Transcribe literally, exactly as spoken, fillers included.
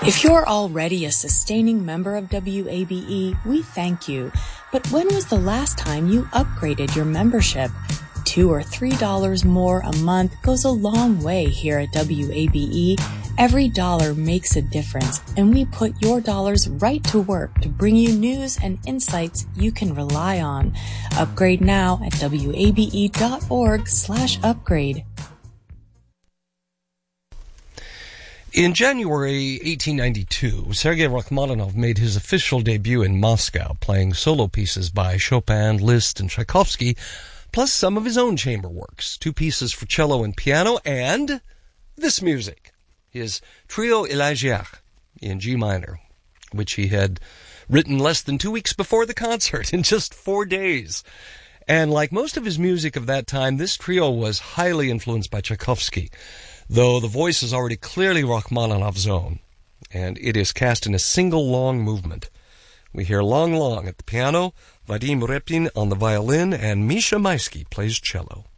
If you're already a sustaining member of W A B E, we thank you. But when was the last time you upgraded your membership? Two or three dollars more a month goes a long way here at W A B E. Every dollar makes a difference, and we put your dollars right to work to bring you news and insights you can rely on. Upgrade now at wabe.org slash upgrade. In January eighteen ninety-two, Sergei Rachmaninoff made his official debut in Moscow, playing solo pieces by Chopin, Liszt, and Tchaikovsky, plus some of his own chamber works, two pieces for cello and piano, and this music, his Trio Élégiaque in G minor, which he had written less than two weeks before the concert, in just four days. And like most of his music of that time, this trio was highly influenced by Tchaikovsky, though the voice is already clearly Rachmaninoff's own, and it is cast in a single long movement. We hear Long Long at the piano, Vadim Repin on the violin, and Misha Maisky plays cello.